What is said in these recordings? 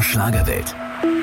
Schlagerwelt.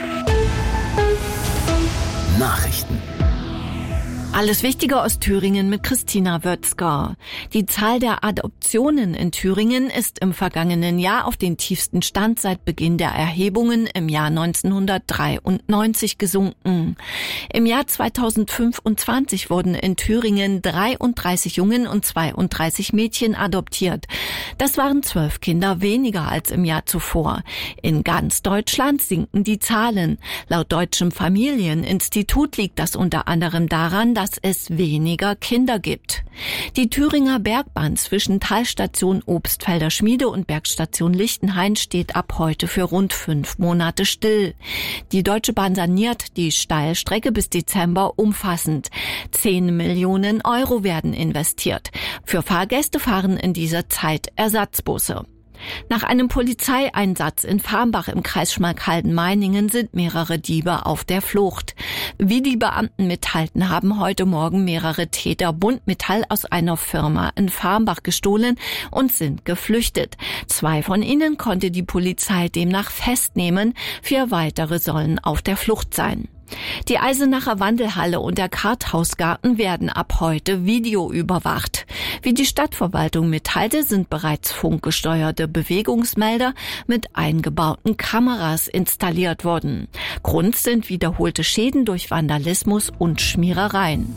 Nachrichten. Alles Wichtige aus Thüringen mit Christina Wötzger. Die Zahl der Adoptionen in Thüringen ist im vergangenen Jahr auf den tiefsten Stand seit Beginn der Erhebungen im Jahr 1993 gesunken. Im Jahr 2025 wurden in Thüringen 33 Jungen und 32 Mädchen adoptiert. Das waren 12 Kinder weniger als im Jahr zuvor. In ganz Deutschland sinken die Zahlen. Laut Deutschem Familieninstitut liegt das unter anderem daran, dass es weniger Kinder gibt. Die Thüringer Bergbahn zwischen Talstation Obstfelder Schmiede und Bergstation Lichtenhain steht ab heute für rund 5 Monate still. Die Deutsche Bahn saniert die Steilstrecke bis Dezember umfassend. 10 Millionen Euro werden investiert. Für Fahrgäste fahren in dieser Zeit Ersatzbusse. Nach einem Polizeieinsatz in Farmbach im Kreis Schmalkalden-Meiningen sind mehrere Diebe auf der Flucht. Wie die Beamten mitteilten, haben heute Morgen mehrere Täter Buntmetall aus einer Firma in Farmbach gestohlen und sind geflüchtet. 2 von ihnen konnte die Polizei demnach festnehmen, 4 weitere sollen auf der Flucht sein. Die Eisenacher Wandelhalle und der Karthausgarten werden ab heute videoüberwacht. Wie die Stadtverwaltung mitteilte, sind bereits funkgesteuerte Bewegungsmelder mit eingebauten Kameras installiert worden. Grund sind wiederholte Schäden durch Vandalismus und Schmierereien.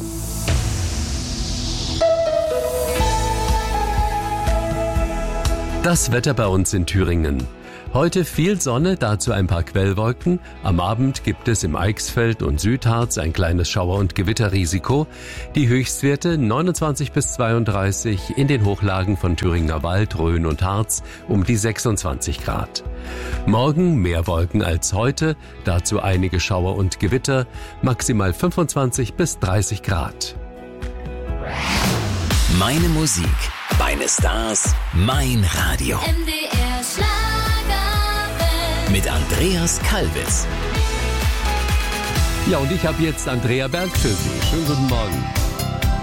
Das Wetter bei uns in Thüringen. Heute viel Sonne, dazu ein paar Quellwolken. Am Abend gibt es im Eichsfeld und Südharz ein kleines Schauer- und Gewitterrisiko. Die Höchstwerte 29 bis 32, in den Hochlagen von Thüringer Wald, Rhön und Harz um die 26 Grad. Morgen mehr Wolken als heute, dazu einige Schauer und Gewitter, maximal 25 bis 30 Grad. Meine Musik, meine Stars, mein Radio. MDR Schlager. Mit Andreas Kalbitz. Ja, und ich habe jetzt Andrea Berg für Sie. Schönen guten Morgen.